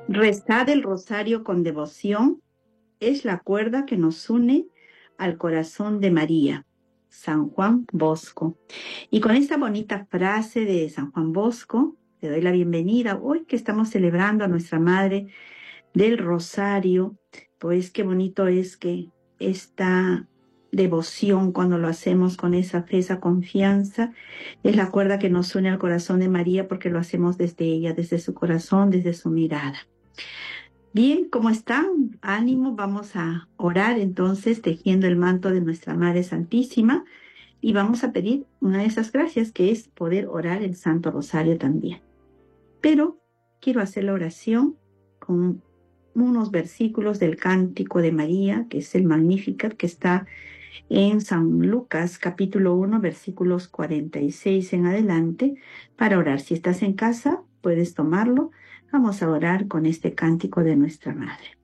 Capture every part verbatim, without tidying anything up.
Rezar el rosario con devoción es la cuerda que nos une al corazón de María. San Juan Bosco. Y con esta bonita frase de San Juan Bosco, te doy la bienvenida hoy que estamos celebrando a nuestra Madre del Rosario. Pues qué bonito es que esta devoción, cuando lo hacemos con esa fe, esa confianza, es la cuerda que nos une al corazón de María, porque lo hacemos desde ella, desde su corazón, desde su mirada. Bien, ¿cómo están? Ánimo, vamos a orar entonces tejiendo el manto de nuestra Madre Santísima y vamos a pedir una de esas gracias, que es poder orar el Santo Rosario también. Pero quiero hacer la oración con unos versículos del Cántico de María, que es el Magnificat, que está en San Lucas capítulo uno, versículos cuarenta y seis en adelante, para orar. Si estás en casa, puedes tomarlo. Vamos a orar con este cántico de nuestra Madre.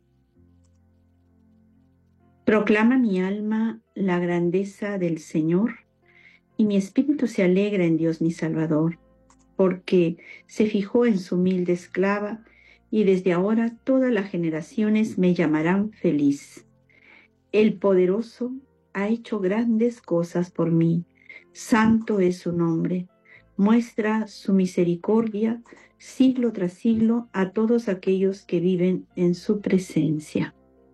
Proclama mi alma la grandeza del Señor, y mi espíritu se alegra en Dios mi Salvador, porque se fijó en su humilde esclava, y desde ahora todas las generaciones me llamarán feliz. El poderoso ha hecho grandes cosas por mí, santo es su nombre. Muestra su misericordia siglo tras siglo a todos aquellos que viven en su presencia.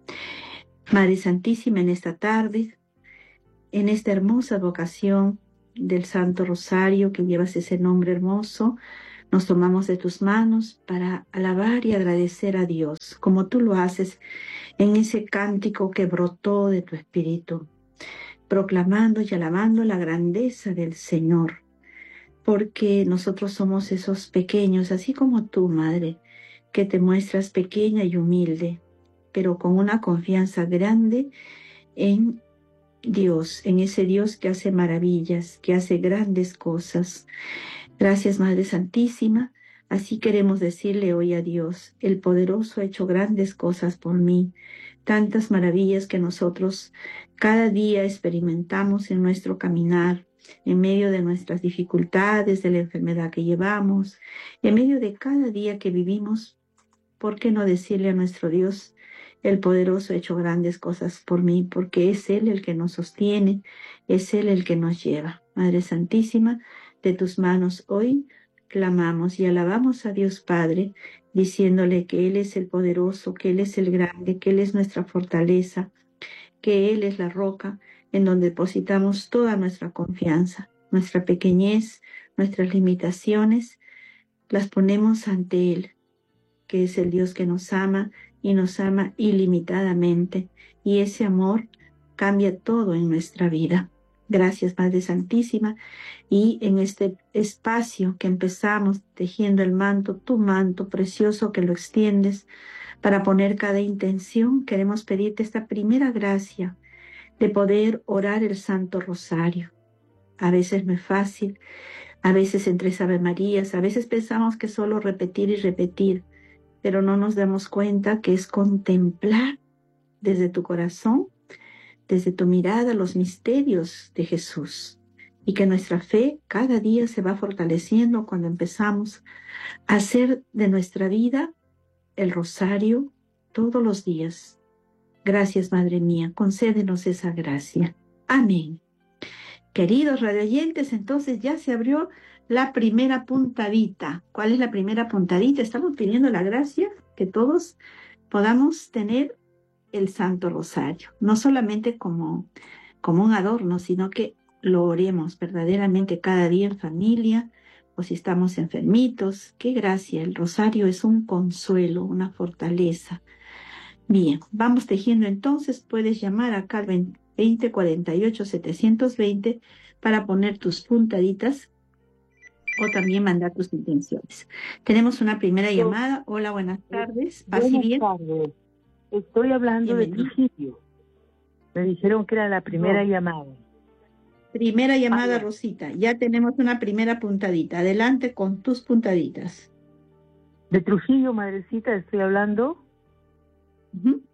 Madre Santísima, en esta tarde, en esta hermosa vocación del Santo Rosario, que llevas ese nombre hermoso, nos tomamos de tus manos para alabar y agradecer a Dios, como tú lo haces en ese cántico que brotó de tu espíritu, proclamando y alabando la grandeza del Señor, porque nosotros somos esos pequeños, así como tú, Madre, que te muestras pequeña y humilde, pero con una confianza grande en Dios, en ese Dios que hace maravillas, que hace grandes cosas. Gracias, Madre Santísima. Así queremos decirle hoy a Dios: el poderoso ha hecho grandes cosas por mí, tantas maravillas que nosotros cada día experimentamos en nuestro caminar, en medio de nuestras dificultades, de la enfermedad que llevamos, en medio de cada día que vivimos. ¿Por qué no decirle a nuestro Dios: el poderoso ha hecho grandes cosas por mí? Porque es Él el que nos sostiene, es Él el que nos lleva. Madre Santísima, de tus manos hoy clamamos y alabamos a Dios Padre, diciéndole que Él es el poderoso, que Él es el grande, que Él es nuestra fortaleza, que Él es la roca en donde depositamos toda nuestra confianza. Nuestra pequeñez, nuestras limitaciones, las ponemos ante Él, que es el Dios que nos ama y nos ama ilimitadamente, y ese amor cambia todo en nuestra vida. Gracias, Madre Santísima, y en este espacio que empezamos tejiendo el manto, tu manto precioso que lo extiendes para poner cada intención, queremos pedirte esta primera gracia de poder orar el Santo Rosario. A veces no es fácil, a veces en tres Ave Marías, a veces pensamos que solo repetir y repetir, pero no nos damos cuenta que es contemplar desde tu corazón, desde tu mirada, los misterios de Jesús, y que nuestra fe cada día se va fortaleciendo cuando empezamos a hacer de nuestra vida el rosario todos los días. Gracias, Madre mía, concédenos esa gracia. Amén. Queridos radioyentes, entonces ya se abrió la primera puntadita. ¿Cuál es la primera puntadita? Estamos pidiendo la gracia que todos podamos tener el Santo Rosario, no solamente como, como un adorno, sino que lo oremos verdaderamente cada día en familia, o si estamos enfermitos. ¡Qué gracia! El rosario es un consuelo, una fortaleza. Bien, vamos tejiendo entonces. Puedes llamar acá al veinte cuarenta y ocho setecientos veinte para poner tus puntaditas o también mandar tus intenciones. Tenemos una primera Yo, llamada. Hola, buenas tardes. ¿Paz y buenas bien? tardes. Estoy hablando de Trujillo. Me dijeron que era la primera No. llamada. Primera llamada, Ah, Rosita. Ya tenemos una primera puntadita. Adelante con tus puntaditas. de Trujillo, madrecita, estoy hablando. Uh-huh.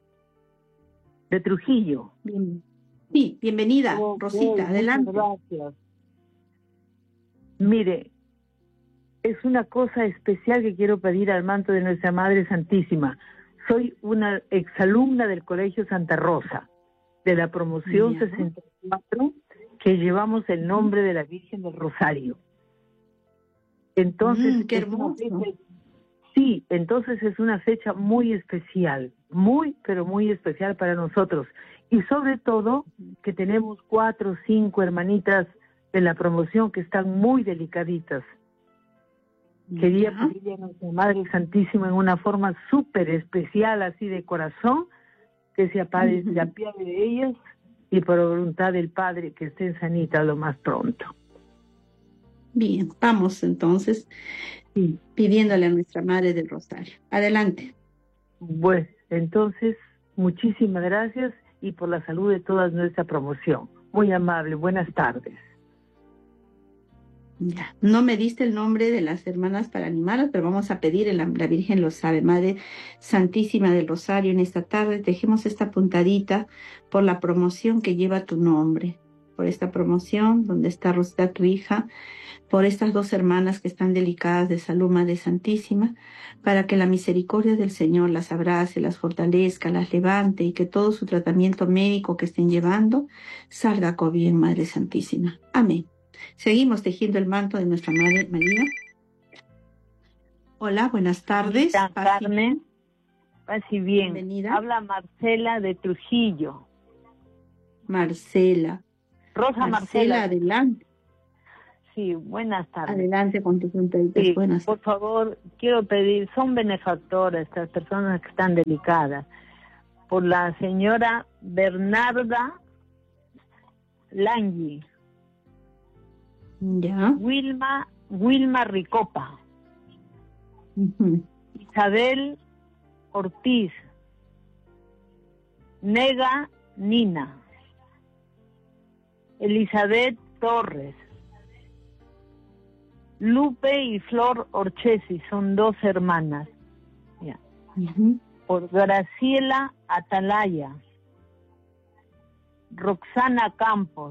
De Trujillo. Bien. Sí, bienvenida, Okay, Rosita. Adelante. muchas gracias. Mire, es una cosa especial que quiero pedir al manto de nuestra Madre Santísima. Soy una exalumna del Colegio Santa Rosa, de la promoción Ya. sesenta y cuatro, que llevamos el nombre de la Virgen del Rosario. Entonces, Mm, qué es una hermoso. fecha, sí, entonces es una fecha muy especial, muy, pero muy especial para nosotros. Y sobre todo, que tenemos cuatro o cinco hermanitas de la promoción que están muy delicaditas. Quería Ya. pedirle a nuestra Madre Santísima en una forma súper especial, así de corazón, que se apiade, Ujú. se apiade de ellas y por voluntad del Padre que estén sanitas lo más pronto. Bien, vamos entonces Sí. pidiéndole a nuestra Madre del Rosario. Adelante. Bueno, entonces, muchísimas gracias y por la salud de toda nuestra promoción. Muy amable, buenas tardes. Ya. No me diste el nombre de las hermanas para animarlas, pero vamos a pedir, la, la Virgen lo sabe. Madre Santísima del Rosario, en esta tarde dejemos esta puntadita por la promoción que lleva tu nombre, por esta promoción donde está Rosita, tu hija, por estas dos hermanas que están delicadas de salud, Madre Santísima, para que la misericordia del Señor las abrace, las fortalezca, las levante y que todo su tratamiento médico que estén llevando salga con bien, Madre Santísima. Amén. Seguimos tejiendo el manto de nuestra Madre María. Hola, buenas tardes. Señorita Carmen, así bien. Bienvenida. Habla Marcela de Trujillo. Marcela. Rosa Marcela, Marcela. adelante. Sí, buenas tardes. Adelante con tu puntaditas. Sí, buenas por favor, quiero pedir, son benefactoras estas personas que están delicadas, por la señora Bernarda Langui, Ya. Wilma, Wilma Ricopa, Uh-huh. Isabel Ortiz, Nega Nina, Elizabeth Torres, Lupe y Flor Orchesi, son dos hermanas. Ya. Uh-huh. Por Graciela Atalaya, Roxana Campos,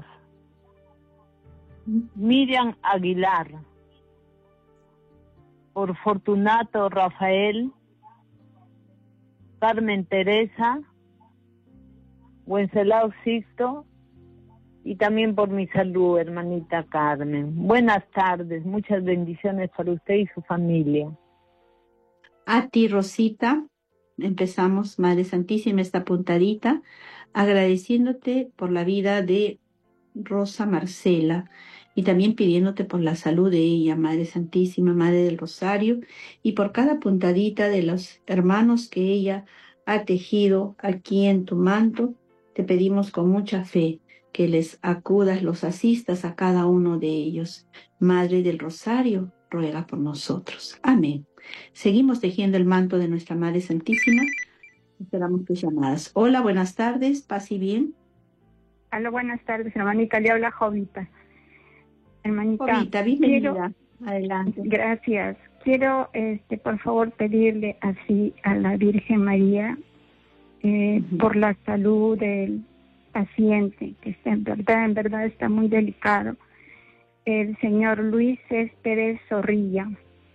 Miriam Aguilar, por Fortunato Rafael, Carmen Teresa, Wenceslao Sixto, y también por mi salud, hermanita Carmen. Buenas tardes, muchas bendiciones para usted y su familia. A ti, Rosita, empezamos, Madre Santísima, esta puntadita, agradeciéndote por la vida de Rosa Marcela y también pidiéndote por la salud de ella, Madre Santísima, Madre del Rosario, y por cada puntadita de los hermanos que ella ha tejido aquí en tu manto. Te pedimos con mucha fe que les acudas, los asistas a cada uno de ellos. Madre del Rosario, ruega por nosotros. Amén. Seguimos tejiendo el manto de nuestra Madre Santísima. Esperamos tus llamadas. Hola, buenas tardes, paz y bien. Hola, buenas tardes, hermanita. Le habla Jovita. Hermanita, Jovita, bienvenida. quiero, Adelante. Gracias. Quiero, este, por favor, pedirle así a la Virgen María eh, uh-huh. por la salud del paciente, que está en verdad, en verdad está muy delicado. El señor Luis Céspedes Zorrilla.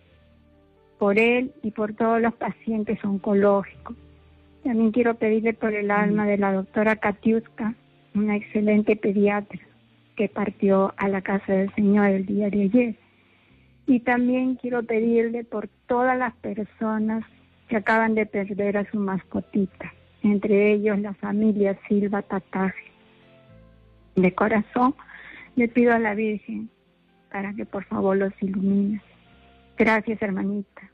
Por él y por todos los pacientes oncológicos. También quiero pedirle por el alma de la doctora Katiuska, una excelente pediatra que partió a la casa del Señor el día de ayer. Y también quiero pedirle por todas las personas que acaban de perder a su mascotita, entre ellos la familia Silva Tataje. De corazón le pido a la Virgen para que por favor los ilumine. Gracias, hermanita.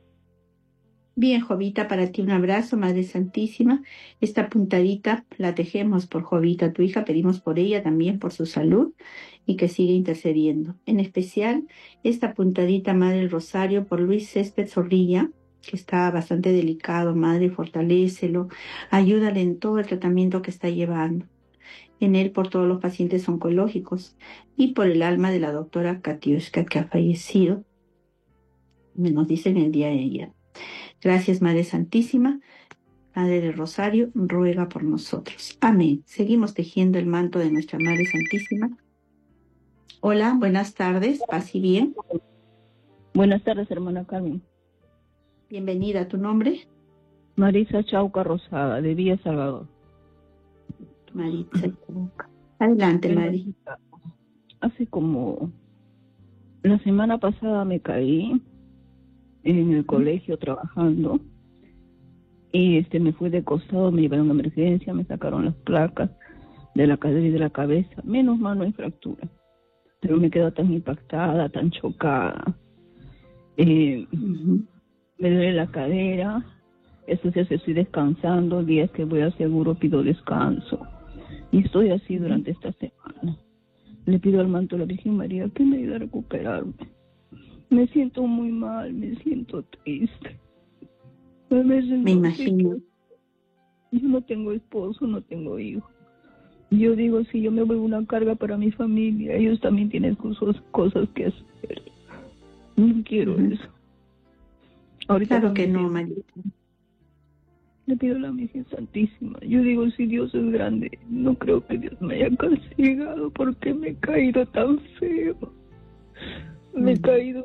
Bien, Jovita, para ti un abrazo, Madre Santísima. Esta puntadita la tejemos por Jovita, tu hija, pedimos por ella también, por su salud y que siga intercediendo. En especial, esta puntadita, Madre del Rosario, por Luis Césped Zorrilla, que está bastante delicado, Madre, fortalécelo, ayúdale en todo el tratamiento que está llevando. En él por todos los pacientes oncológicos y por el alma de la doctora Katiuska, que ha fallecido, nos dicen el día de ayer. Gracias, Madre Santísima, Madre del Rosario, ruega por nosotros. Amén. Seguimos tejiendo el manto de nuestra Madre Santísima. Hola, buenas tardes, paz y bien. Buenas tardes, hermana Carmen. Bienvenida. ¿Tu nombre? Marisa Chauca Rosada, de Villa Salvador. Marisa Chauca. Adelante, Mari. Hace como... La semana pasada me caí en el colegio trabajando y este me fui de costado, me llevaron a emergencia, me sacaron las placas de la cadera y de la cabeza. Menos mal no hay fractura, pero me quedo tan impactada, tan chocada. Eh, uh-huh. Me duele la cadera, estos días estoy descansando, días que voy al seguro pido descanso. Y estoy así durante esta semana. Le pido al manto de la Virgen María que me ayude a recuperarme. Me siento muy mal, me siento triste. A veces me no imagino. Yo no tengo esposo, no tengo hijo. Yo digo, si yo me vuelvo una carga para mi familia, ellos también tienen cosas, cosas que hacer. No quiero uh-huh. eso. Ahorita claro que no, María. Le pido a la Virgen Santísima. Yo digo, si Dios es grande, no creo que Dios me haya castigado porque me he caído tan feo. Me he mm. caído.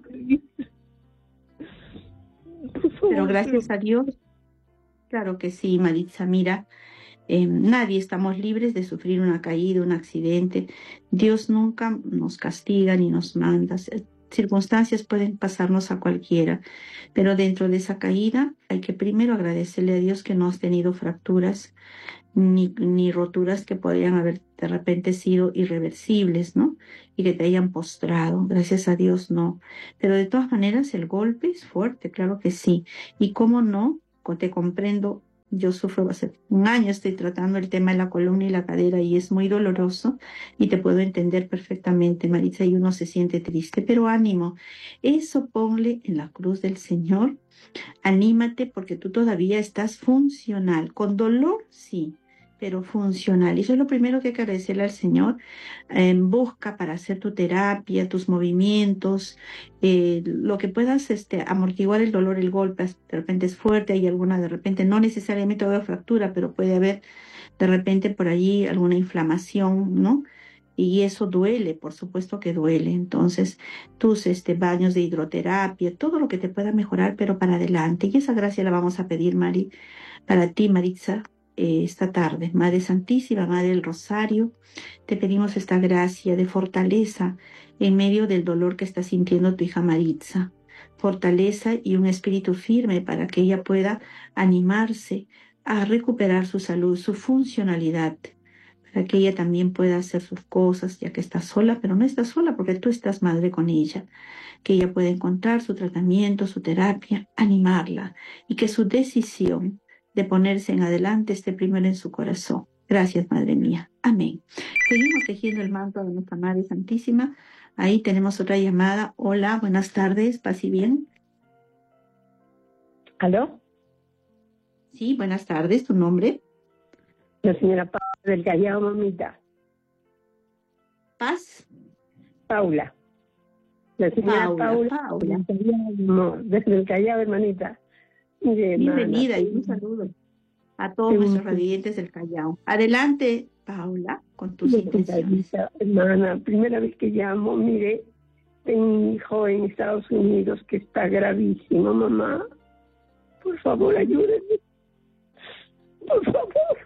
Por favor, pero gracias pero... a Dios, claro que sí, Maritza. Mira, eh, nadie estamos libres de sufrir una caída, un accidente. Dios nunca nos castiga ni nos manda. Circunstancias pueden pasarnos a cualquiera, pero dentro de esa caída hay que primero agradecerle a Dios que no has tenido fracturas ni, ni roturas que podrían haber de repente sido irreversibles, ¿no? Y que te hayan postrado. Gracias a Dios no. Pero de todas maneras el golpe es fuerte, claro que sí. Y cómo no, te comprendo. Yo sufro hace un año, estoy tratando el tema de la columna y la cadera y es muy doloroso y te puedo entender perfectamente, Maritza, y uno se siente triste, pero ánimo, eso ponle en la cruz del Señor, anímate porque tú todavía estás funcional, con dolor sí, pero funcional. Y eso es lo primero que hay que agradecerle al Señor. Eh, busca para hacer tu terapia, tus movimientos, eh, lo que puedas este, amortiguar el dolor, el golpe. De repente es fuerte, hay alguna, de repente, no necesariamente va a haber fractura, pero puede haber de repente por allí alguna inflamación, ¿no? Y eso duele, por supuesto que duele. Entonces, tus este, baños de hidroterapia, todo lo que te pueda mejorar, pero para adelante. Y esa gracia la vamos a pedir, Mari, para ti, Maritza, eh, esta tarde. Madre Santísima, Madre del Rosario, te pedimos esta gracia de fortaleza en medio del dolor que está sintiendo tu hija Maritza. Fortaleza y un espíritu firme para que ella pueda animarse a recuperar su salud, su funcionalidad, para que ella también pueda hacer sus cosas, ya que está sola, pero no está sola porque tú estás madre con ella, que ella pueda encontrar su tratamiento, su terapia, animarla y que su decisión de ponerse en adelante esté primero en su corazón. Gracias, Madre mía. Amén. Seguimos tejiendo el manto de nuestra Madre Santísima. Ahí tenemos otra llamada. Hola, buenas tardes, paz y bien. ¿Aló? Sí, buenas tardes, ¿tu nombre? La señora Paula del Callao, mamita. ¿Paz? Paula. La señora Paula, Paula. Paula. No, desde el Callao, hermanita. Mire, bienvenida hermana, y un saludo a todos sí, nuestros radiantes del Callao. Adelante, Paula, con tus sí, intenciones. Hermana, primera vez que llamo, mire, tengo un hijo en Estados Unidos que está gravísimo, mamá. Por favor, ayúdenme. Por favor.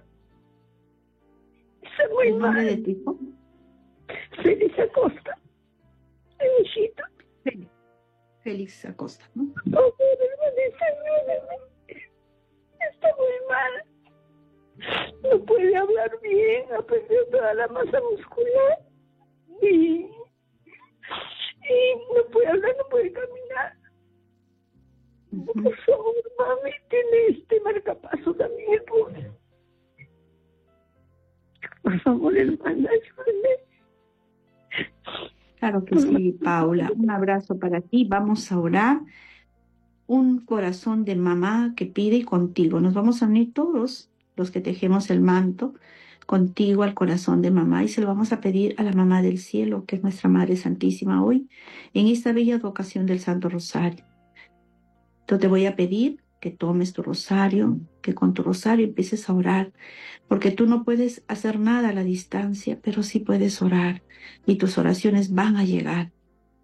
Está muy ¿El nombre mal. de tu hijo? Félix Acosta. Mi hijito. Félix. Félix Acosta, ¿no? Por favor, hermanita, ayúdenme. Está muy mal. No puede hablar bien, ha perdido toda la masa muscular. Y, y no puede hablar, no puede caminar. Uh-huh. Por favor, mami, tiene este marcapaso también, por Por favor, hermana, ayúdame. Claro que sí, Paula. Un abrazo para ti. Vamos a orar. Un corazón de mamá que pide contigo. Nos vamos a unir todos los que tejemos el manto contigo al corazón de mamá y se lo vamos a pedir a la mamá del cielo, que es nuestra Madre Santísima hoy, en esta bella advocación del Santo Rosario. Yo te voy a pedir que tomes tu rosario, que con tu rosario empieces a orar, porque tú no puedes hacer nada a la distancia, pero sí puedes orar y tus oraciones van a llegar.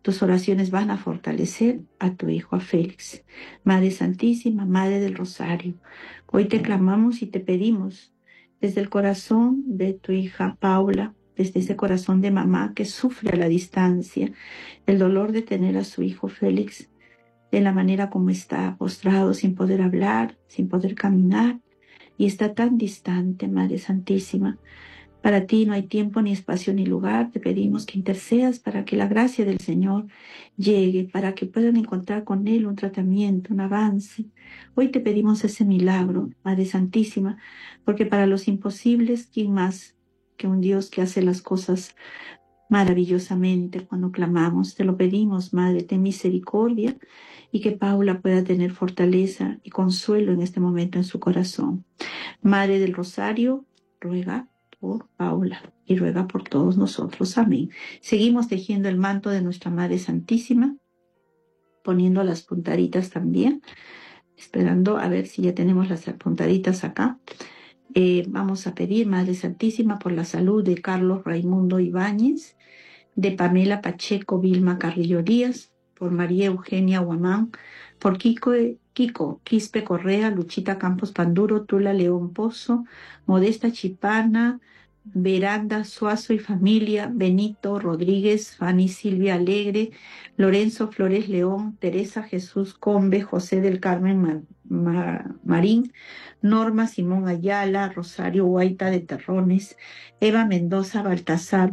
Tus oraciones van a fortalecer a tu hijo, a Félix. Madre Santísima, Madre del Rosario, hoy te clamamos y te pedimos desde el corazón de tu hija Paula, desde ese corazón de mamá que sufre a la distancia el dolor de tener a su hijo Félix de la manera como está, postrado, sin poder hablar, sin poder caminar, y está tan distante, Madre Santísima. Para ti no hay tiempo, ni espacio, ni lugar. Te pedimos que intercedas para que la gracia del Señor llegue, para que puedan encontrar con Él un tratamiento, un avance. Hoy te pedimos ese milagro, Madre Santísima, porque para los imposibles, ¿quién más que un Dios que hace las cosas maravillosamente cuando clamamos? Te lo pedimos, Madre, ten misericordia y que Paula pueda tener fortaleza y consuelo en este momento en su corazón. Madre del Rosario, ruega por Paula y ruega por todos nosotros. Amén. Seguimos tejiendo el manto de nuestra Madre Santísima, poniendo las puntaditas también, esperando a ver si ya tenemos las puntaditas acá. Eh, vamos a pedir, Madre Santísima, por la salud de Carlos Raimundo Ibáñez, de Pamela Pacheco Vilma Carrillo Díaz, por María Eugenia Guamán, por Kiko, Kiko Quispe Correa, Luchita Campos Panduro, Tula León Pozo, Modesta Chipana, Veranda Suazo y familia, Benito Rodríguez, Fanny Silvia Alegre, Lorenzo Flores León, Teresa Jesús Combe, José del Carmen Mar, Mar, Marín, Norma Simón Ayala, Rosario Guaita de Terrones, Eva Mendoza Baltasar,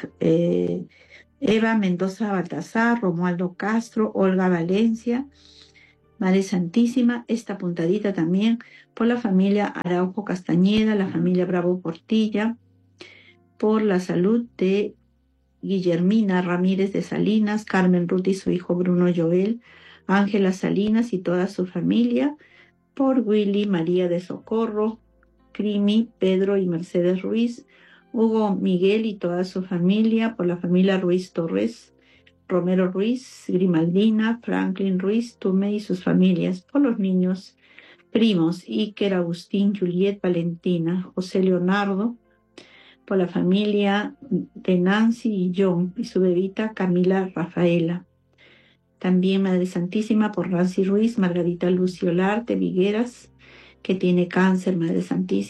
eh, Eva Mendoza Baltasar, Romualdo Castro, Olga Valencia. Madre Santísima, esta puntadita también por la familia Araujo Castañeda, la familia Bravo Portilla, por la salud de Guillermina Ramírez de Salinas, Carmen Ruth y su hijo Bruno Joel, Ángela Salinas y toda su familia, por Willy María de Socorro, Crimi, Pedro y Mercedes Ruiz, Hugo Miguel y toda su familia, por la familia Ruiz Torres, Romero Ruiz, Grimaldina, Franklin Ruiz, Tume y sus familias, por los niños primos, Iker, Agustín, Juliet, Valentina, José Leonardo, por la familia de Nancy y John y su bebita Camila Rafaela. También Madre Santísima por Nancy Ruiz, Margarita Lucio Olarte Vigueras, que tiene cáncer, Madre Santísima.